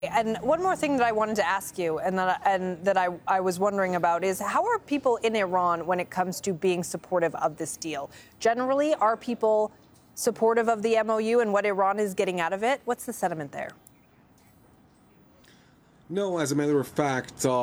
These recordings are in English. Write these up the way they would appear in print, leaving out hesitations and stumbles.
And one more thing that I wanted to ask you and that I was wondering about is how are people in Iran when it comes to being supportive of this deal? Generally, are people supportive of the MOU and what Iran is getting out of it? What's the sentiment there? No, as a matter of fact, there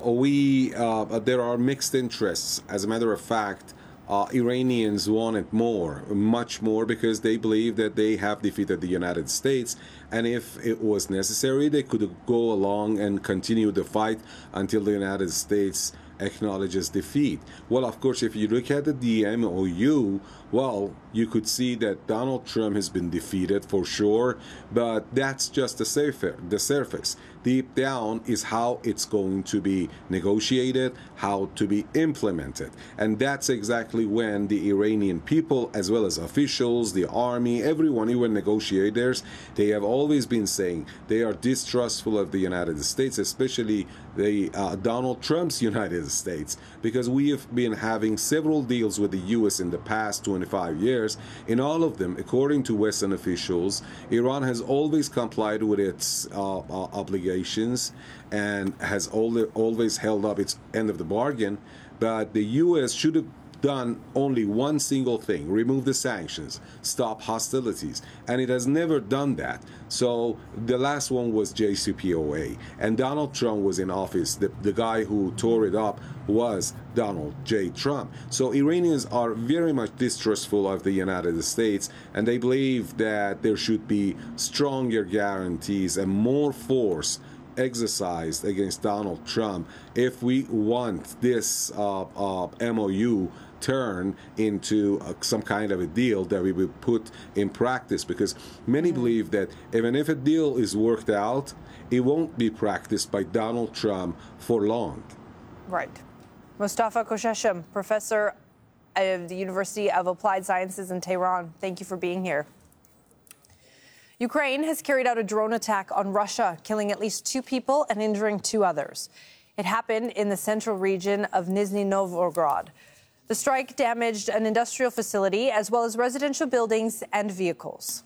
are mixed interests. As a matter of fact, Iranians want it more, much more, because they believe that they have defeated the United States. And if it was necessary, they could go along and continue the fight until the United States acknowledges defeat. Well, of course, if you look at the MOU, well, you could see that Donald Trump has been defeated for sure, but that's just the surface. Deep down is how it's going to be negotiated, how to be implemented. And that's exactly when the Iranian people, as well as officials, the army, everyone, even negotiators, they have always been saying they are distrustful of the United States, especially the Donald Trump's United States, because we have been having several deals with the U.S. in the past 25 years. In all of them, according to Western officials, Iran has always complied with its obligations and has always held up its end of the bargain. But the U.S. should have done only one single thing: remove the sanctions, stop hostilities, and it has never done that. So the last one was JCPOA, and Donald Trump was in office. The guy who tore it up was Donald J. Trump. So Iranians are very much distrustful of the United States, and they believe that there should be stronger guarantees and more force exercised against Donald Trump if we want this MOU turn into some kind of a deal that we will put in practice, because many believe that even if a deal is worked out, it won't be practiced by Donald Trump for long. Right. Mustafa Kosheshem, professor of the University of Applied Sciences in Tehran, thank you for being here. Ukraine has carried out a drone attack on Russia, killing at least 2 people and injuring 2 others. It happened in the central region of Nizhny Novgorod. The strike damaged an industrial facility as well as residential buildings and vehicles.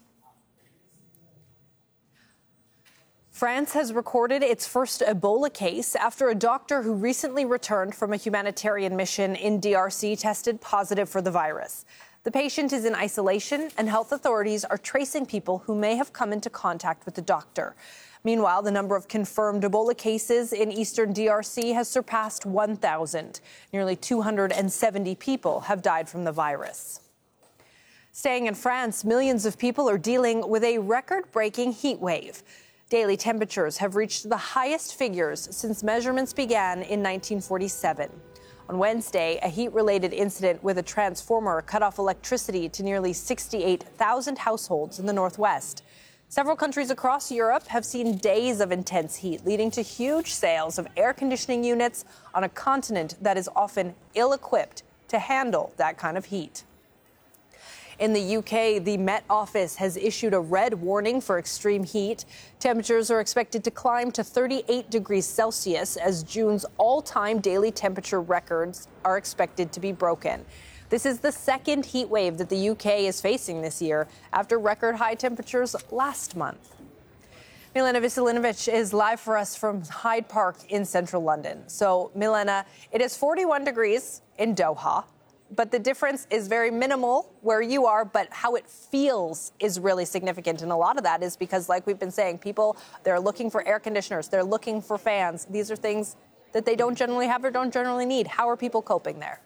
France has recorded its first Ebola case after a doctor who recently returned from a humanitarian mission in DRC tested positive for the virus. The patient is in isolation, and health authorities are tracing people who may have come into contact with the doctor. Meanwhile, the number of confirmed Ebola cases in eastern DRC has surpassed 1,000. Nearly 270 people have died from the virus. Staying in France, millions of people are dealing with a record-breaking heat wave. Daily temperatures have reached the highest figures since measurements began in 1947. On Wednesday, a heat-related incident with a transformer cut off electricity to nearly 68,000 households in the northwest. Several countries across Europe have seen days of intense heat, leading to huge sales of air conditioning units on a continent that is often ill-equipped to handle that kind of heat. In the UK, the Met Office has issued a red warning for extreme heat. Temperatures are expected to climb to 38 degrees Celsius as June's all-time daily temperature records are expected to be broken. This is the second heat wave that the UK is facing this year after record high temperatures last month. Milena Veselinovic is live for us from Hyde Park in central London. So, Milena, it is 41 degrees in Doha, but the difference is very minimal where you are, but how it feels is really significant. And a lot of that is because, like we've been saying, people, they're looking for air conditioners, they're looking for fans. These are things that they don't generally have or don't generally need. How are people coping there?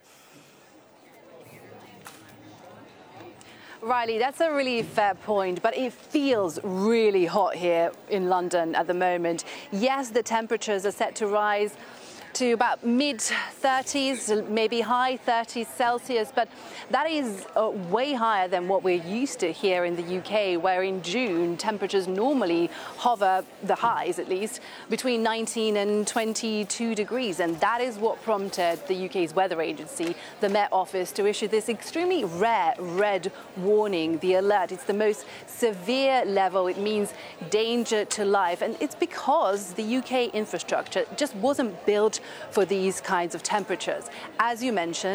Riley, that's a really fair point, but it feels really hot here in London at the moment. Yes, the temperatures are set to rise to about mid-30s, maybe high 30s Celsius, but that is way higher than what we're used to here in the UK, where in June temperatures normally hover, the highs at least, between 19 and 22 degrees. And that is what prompted the UK's weather agency, the Met Office, to issue this extremely rare red warning, the alert. It's the most severe level. It means danger to life. And it's because the UK infrastructure just wasn't built for these kinds of temperatures. As you mentioned,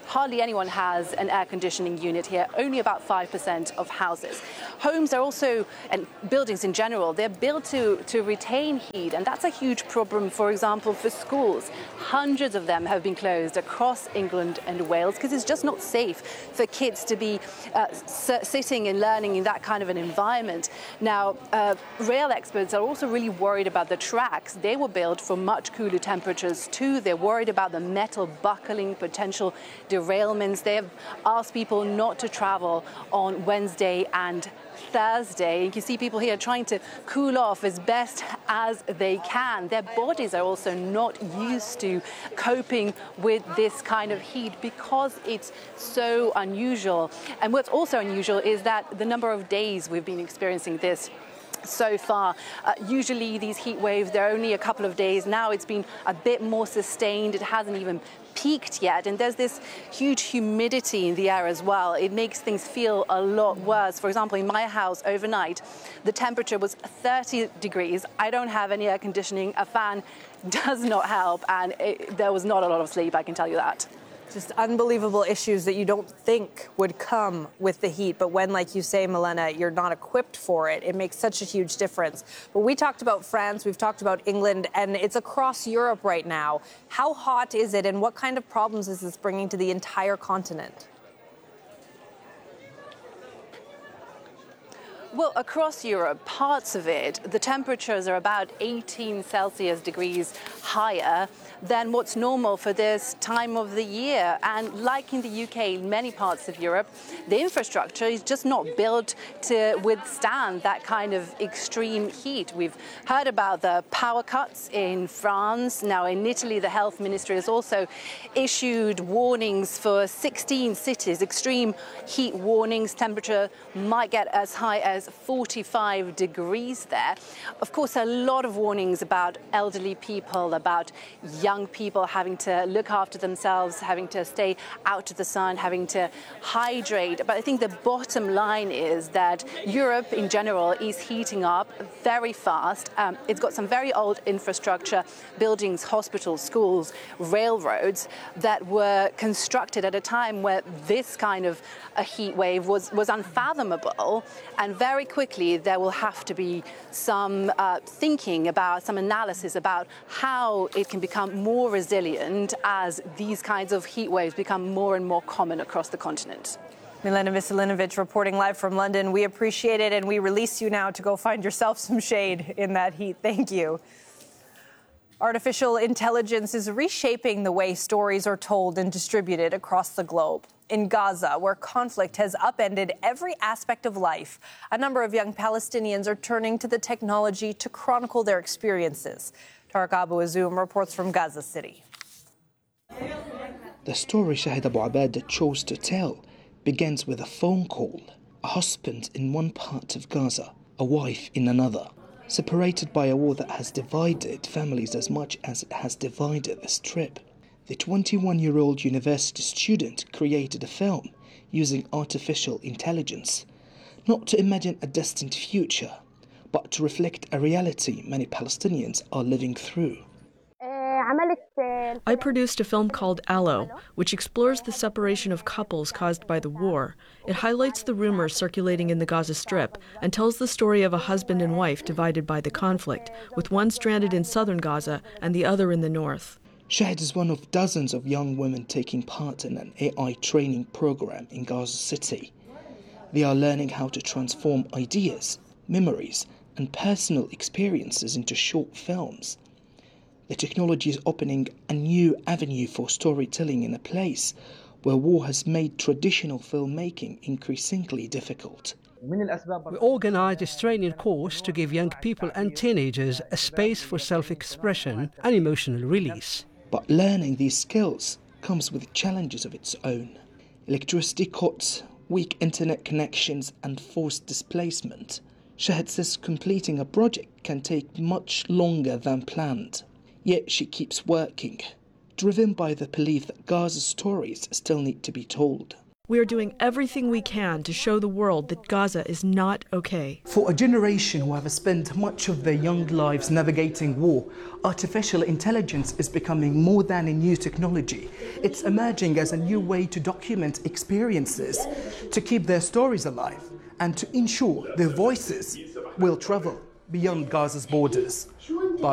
hardly anyone has an air conditioning unit here, only about 5% of houses. Homes are also, and buildings in general, they're built to retain heat, and that's a huge problem, for example, for schools. Hundreds of them have been closed across England and Wales because it's just not safe for kids to be sitting and learning in that kind of an environment. Now, rail experts are also really worried about the tracks. They were built for much cooler temperatures too. They're worried about the metal buckling, potential derailments. They have asked people not to travel on Wednesday and Thursday. You can see people here trying to cool off as best as they can. Their bodies are also not used to coping with this kind of heat because it's so unusual. And what's also unusual is that the number of days we've been experiencing this so far. Usually these heat waves, they're only a couple of days. Now it's been a bit more sustained. It hasn't even peaked yet, and there's this huge humidity in the air as well. It makes things feel a lot worse. For example, in my house overnight, the temperature was 30 degrees. I don't have any air conditioning. A fan does not help, and there was not a lot of sleep, I can tell you that. Just unbelievable issues that you don't think would come with the heat. But when, like you say, Milena, you're not equipped for it, it makes such a huge difference. But we talked about France, we've talked about England, and it's across Europe right now. How hot is it, and what kind of problems is this bringing to the entire continent? Well, across Europe, parts of it, the temperatures are about 18 Celsius degrees higher than what's normal for this time of the year. And like in the UK, in many parts of Europe, the infrastructure is just not built to withstand that kind of extreme heat. We've heard about the power cuts in France. Now in Italy, the health ministry has also issued warnings for 16 cities, extreme heat warnings. Temperature might get as high as 45 degrees there. Of course, a lot of warnings about elderly people, about young people having to look after themselves, having to stay out of the sun, having to hydrate. But I think the bottom line is that Europe in general is heating up very fast. It's got some very old infrastructure, buildings, hospitals, schools, railroads that were constructed at a time where this kind of a heat wave was unfathomable. And very quickly there will have to be some thinking about, some analysis about how it can become more resilient as these kinds of heat waves become more and more common across the continent. Milena Veselinovic reporting live from London. We appreciate it, and we release you now to go find yourself some shade in that heat. Thank you. Artificial intelligence is reshaping the way stories are told and distributed across the globe. In Gaza, where conflict has upended every aspect of life, a number of young Palestinians are turning to the technology to chronicle their experiences. Tariq Abu Azoum reports from Gaza City. The story Shahid Abu Abad chose to tell begins with a phone call. A husband in one part of Gaza, a wife in another, separated by a war that has divided families as much as it has divided the Strip. The 21-year-old university student created a film using artificial intelligence, not to imagine a distant future, but to reflect a reality many Palestinians are living through. I produced a film called Aloe, which explores the separation of couples caused by the war. It highlights the rumors circulating in the Gaza Strip and tells the story of a husband and wife divided by the conflict, with one stranded in southern Gaza and the other in the north. Shahid is one of dozens of young women taking part in an AI training program in Gaza City. They are learning how to transform ideas, memories, and personal experiences into short films. The technology is opening a new avenue for storytelling in a place where war has made traditional filmmaking increasingly difficult. We organized this training course to give young people and teenagers a space for self-expression and emotional release. But learning these skills comes with challenges of its own. Electricity cuts, weak internet connections, and forced displacement. Shahid says completing a project can take much longer than planned. Yet she keeps working, driven by the belief that Gaza's stories still need to be told. We are doing everything we can to show the world that Gaza is not okay. For a generation who have spent much of their young lives navigating war, artificial intelligence is becoming more than a new technology. It's emerging as a new way to document experiences, to keep their stories alive, and to ensure their voices will travel beyond Gaza's borders.